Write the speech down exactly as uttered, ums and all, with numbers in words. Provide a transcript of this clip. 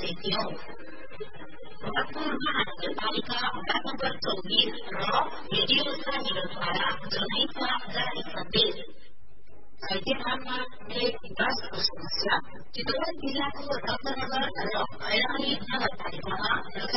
समितियों भरतपुर महानगरपालिका वडा नम्बर चौबीस र रेडियो साझेद्वारा जनहितमा जारी सन्देश। चैत्यधाममा एक विकासको समस्या। चितवन जिल्लाको रत्ननगर र ऐरानी नगरपालिकामा